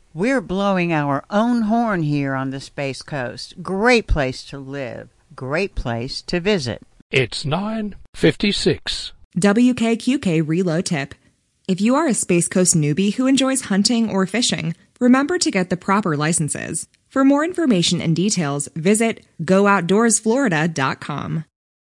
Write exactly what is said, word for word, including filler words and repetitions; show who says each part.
Speaker 1: We're blowing our own horn here on the Space Coast. Great place to live. Great place to visit.
Speaker 2: It's nine fifty-six.
Speaker 3: W K Q K reload tip. If you are a Space Coast newbie who enjoys hunting or fishing, remember to get the proper licenses. For more information and details, visit go outdoors florida dot com.